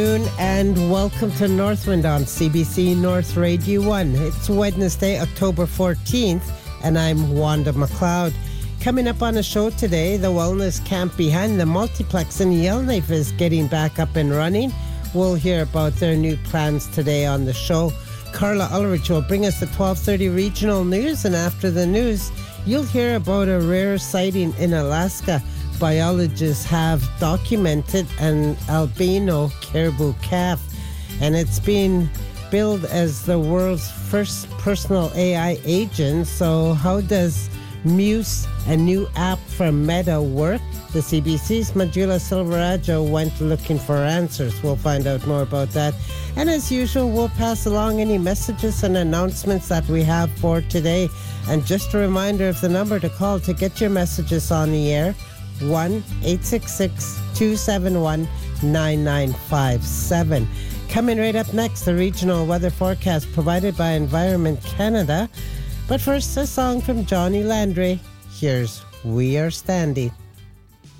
And welcome to Northwind on CBC North Radio 1. It's Wednesday, October 14th, and I'm Wanda McLeod. Coming up on the show today, the wellness camp behind the multiplex in Yellowknife is getting back up and running. We'll hear about their new plans today on the show. Carla Ulrich will bring us the 12:30 regional news, and after the news, you'll hear about a rare sighting in Alaska. Biologists have documented an albino caribou calf, and it's being billed as the world's first personal AI agent. So how does Muse, a new app from Meta, work? The CBC's Majula Silveraggio went looking for answers. We'll find out more about that. And as usual, we'll pass along any messages and announcements that we have for today. And just a reminder of the number to call to get your messages on the air, 1-866-271-9957. Coming right up next, the regional weather forecast provided by Environment Canada. But first, a song from Johnny Landry. Here's We Are Standing.